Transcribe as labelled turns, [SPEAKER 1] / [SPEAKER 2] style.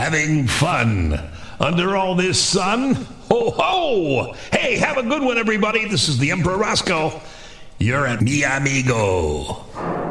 [SPEAKER 1] having fun under all this sun. Ho, ho! Hey, have a good one, everybody. This is the Emperor Roscoe. You're at Mi Amigo.